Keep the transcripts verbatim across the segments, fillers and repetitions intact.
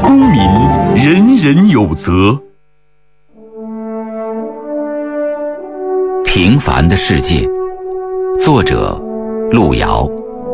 公民人人有责。 平凡的世界，作者路遥。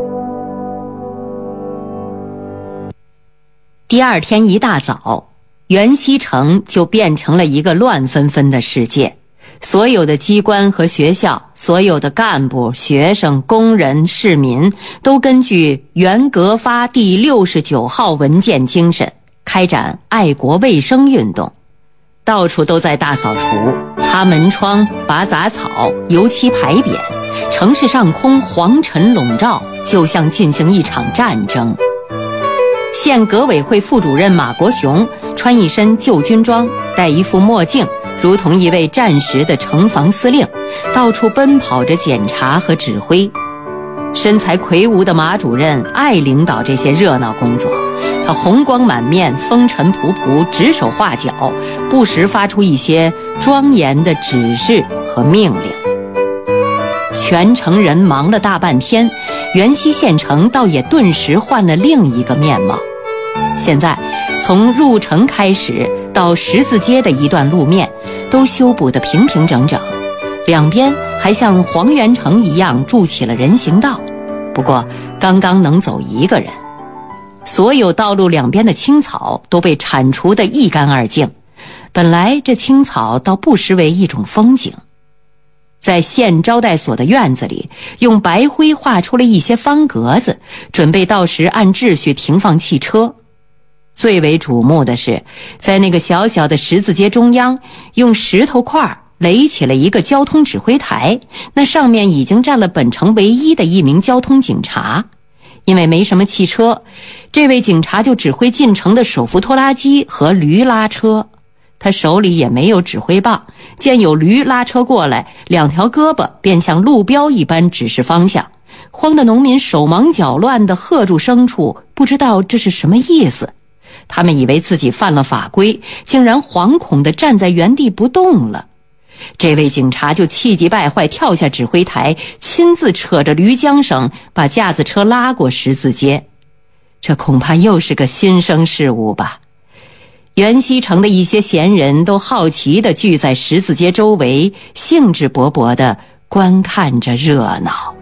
第二天一大早，袁西城就变成了一个乱纷纷的世界。所有的机关和学校，所有的干部、学生、工人、市民，都根据原革发第六十九号文件精神，开展爱国卫生运动。到处都在大扫除，擦门窗，拔杂草，油漆排匾，城市上空黄尘笼罩，就像进行一场战争。县革委会副主任马国雄穿一身旧军装，戴一副墨镜，如同一位战时的城防司令，到处奔跑着检查和指挥。身材魁梧的马主任爱领导这些热闹工作，他红光满面，风尘仆仆，指手画脚，不时发出一些庄严的指示和命令。全城人忙了大半天，袁西县城倒也顿时换了另一个面貌。现在从入城开始到十字街的一段路面都修补得平平整整，两边还像黄元城一样筑起了人行道，不过刚刚能走一个人。所有道路两边的青草都被铲除得一干二净，本来这青草倒不失为一种风景。在县招待所的院子里，用白灰画出了一些方格子，准备到时按秩序停放汽车。最为瞩目的是，在那个小小的十字街中央，用石头块垒起了一个交通指挥台，那上面已经站了本城唯一的一名交通警察。因为没什么汽车，这位警察就指挥进城的手扶拖拉机和驴拉车。他手里也没有指挥棒，见有驴拉车过来，两条胳膊便像路标一般指示方向。慌的农民手忙脚乱地喝住牲畜，不知道这是什么意思。他们以为自己犯了法规，竟然惶恐地站在原地不动了。这位警察就气急败坏，跳下指挥台，亲自扯着驴缰绳把架子车拉过十字街。这恐怕又是个新生事物吧。袁西城的一些闲人都好奇地聚在十字街周围，兴致勃勃地观看着热闹。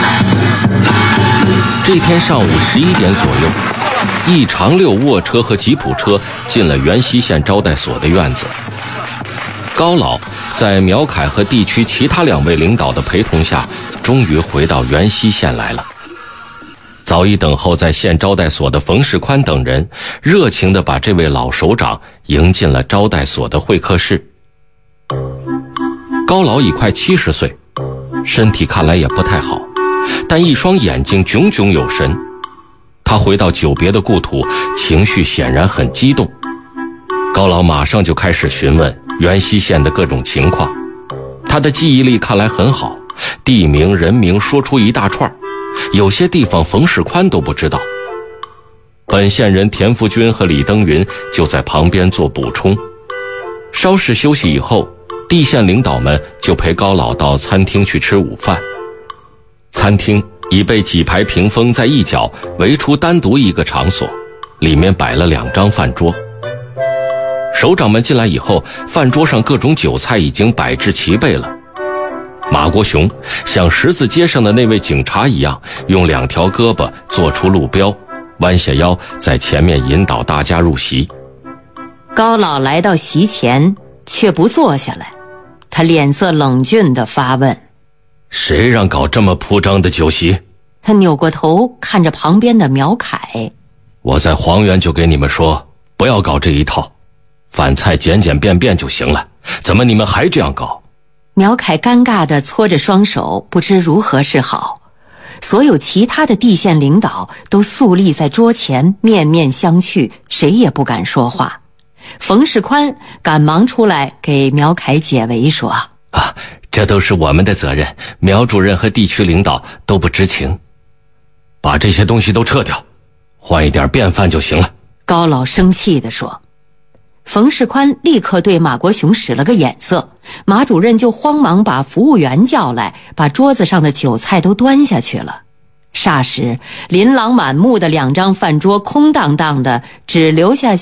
这天上午十一点左右，一长溜卧车和吉普车进了袁西县招待所的院子。高老在苗凯和地区其他两位领导的陪同下，终于回到袁西县来了。早已等候在县招待所的冯世宽等人热情地把这位老首长迎进了招待所的会客室。高老已快七十岁，身体看来也不太好，但一双眼睛炯炯有神。他回到久别的故土，情绪显然很激动。高老马上就开始询问袁西县的各种情况，他的记忆力看来很好，地名人名说出一大串，有些地方冯世宽都不知道。本县人田福军和李登云就在旁边做补充。稍事休息以后，地县领导们就陪高老到餐厅去吃午饭。餐厅已被几排屏风在一角围出单独一个场所，里面摆了两张饭桌。首长们进来以后，饭桌上各种酒菜已经摆置齐备了。马国雄像十字街上的那位警察一样，用两条胳膊做出路标，弯下腰在前面引导大家入席。 高老来到席前，却不坐下来，他脸色冷峻地发问： 谁让搞这么铺张的酒席？ 他扭过头看着旁边的苗凯： 我在黄原就给你们说，不要搞这一套，饭菜简简便便就行了，怎么你们还这样搞？ 苗凯尴尬地搓着双手，不知如何是好。所有其他的地县领导都肃立在桌前，面面相觑，谁也不敢说话。冯世宽赶忙出来给苗凯解围说： 啊，这都是我们的责任，苗主任和地区领导都不知情，把这些东西都撤掉，换一点便饭就行了。 高老生气地说。冯世宽立刻对马国雄使了个眼色，马主任就慌忙把服务员叫来，把桌子上的酒菜都端下去了。霎时琳琅满目的两张饭桌空荡荡的，只留下